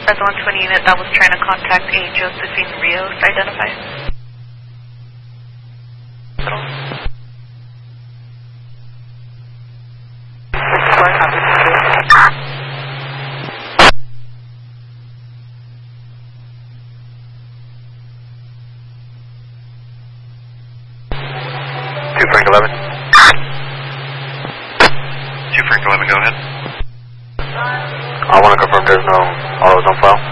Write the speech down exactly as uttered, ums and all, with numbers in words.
That's the one twenty unit that was trying to contact a Josephine Rios, identify. two Frank eleven. two Frank eleven, go ahead. I want to confirm there's no autos on file.